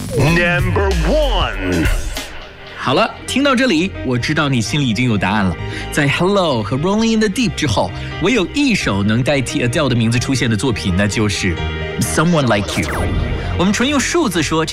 Number 1。 好了，听到这里，我知道你心里已经有答案了。在 Hello 和 Rolling in the Deep 之后，唯有一首能代替 Adele 的名字出现的作品，那就是 Someone Like You。我们纯用数字说。